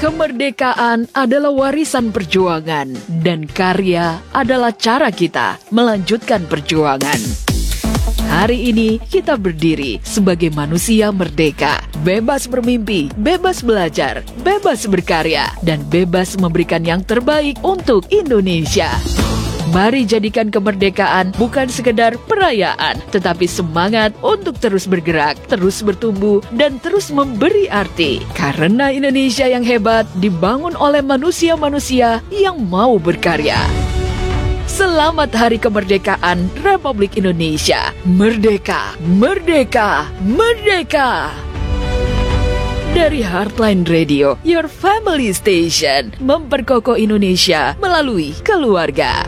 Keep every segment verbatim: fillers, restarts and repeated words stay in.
Kemerdekaan adalah warisan perjuangan dan karya adalah cara kita melanjutkan perjuangan. Hari ini kita berdiri sebagai manusia merdeka, bebas bermimpi, bebas belajar, bebas berkarya, dan bebas memberikan yang terbaik untuk Indonesia. Mari jadikan kemerdekaan bukan sekedar perayaan, tetapi semangat untuk terus bergerak, terus bertumbuh, dan terus memberi arti. Karena Indonesia yang hebat dibangun oleh manusia-manusia yang mau berkarya. Selamat Hari Kemerdekaan Republik Indonesia. Merdeka, merdeka, merdeka. Dari Heartline Radio, your family station, memperkokoh Indonesia melalui keluarga.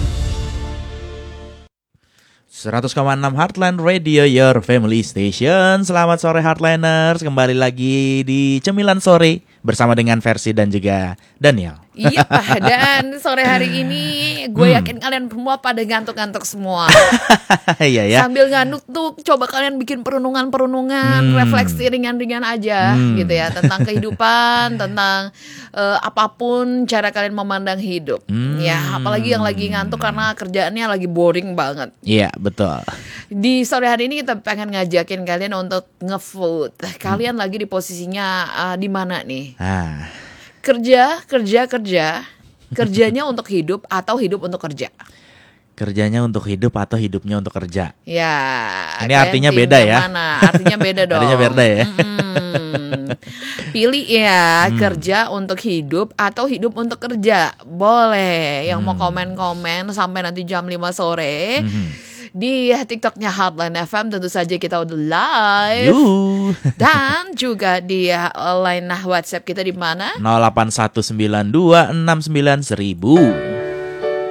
seratus koma enam Heartline Radio, your family station. Selamat sore Heartliners, kembali lagi di Cemilan Sore bersama dengan Versi dan juga Daniel. Iya Pak, dan sore hari ini gue yakin hmm. kalian semua pada ngantuk-ngantuk semua. Iya ya. Sambil ngantuk tuh coba kalian bikin perenungan-perenungan, hmm. refleksi ringan-ringan aja hmm. gitu ya, tentang kehidupan, tentang uh, apapun cara kalian memandang hidup. Hmm. Ya, apalagi yang lagi ngantuk karena kerjaannya lagi boring banget. Iya, betul. Di sore hari ini kita pengen ngajakin kalian untuk nge-vote. Kalian hmm. lagi di posisinya uh, di mana nih? Ah. Kerja, kerja, kerja. Kerjanya untuk hidup atau hidup untuk kerja? Kerjanya untuk hidup atau hidupnya untuk kerja? Ya. Ini artinya beda ya? Mana? Artinya beda dong. Artinya beda ya? Hmm. Pilih ya, hmm. kerja untuk hidup atau hidup untuk kerja. Boleh. Yang hmm. mau komen-komen sampai nanti jam lima sore. Hmm. Di TikToknya Heartline F M tentu saja kita udah live. Yuh. Dan juga di line WhatsApp kita di mana? nol delapan satu sembilan dua enam sembilan seribu.